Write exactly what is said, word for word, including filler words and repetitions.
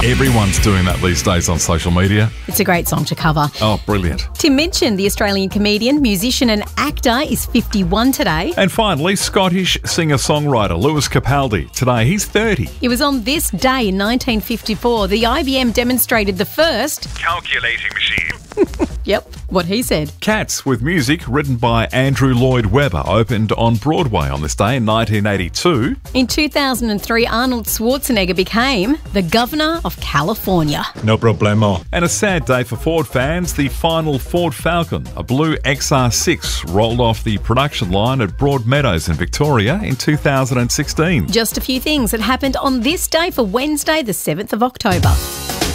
Everyone's doing that these days on social media. It's a great song to cover. Oh, brilliant. Tim Minchin, the Australian comedian, musician and actor, is fifty-one today. And finally, Scottish singer-songwriter Lewis Capaldi. Today, he's thirty. It was on this day in nineteen fifty-four the I B M demonstrated the first calculating machine. Yep, what he said. Cats, with music written by Andrew Lloyd Webber, opened on Broadway on this day in nineteen eighty-two. In two thousand three, Arnold Schwarzenegger became the Governor of California. No problemo. And a sad day for Ford fans. The final Ford Falcon, a blue X R six, rolled off the production line at Broadmeadows in Victoria in two thousand sixteen. Just a few things that happened on this day for Wednesday, the seventh of October.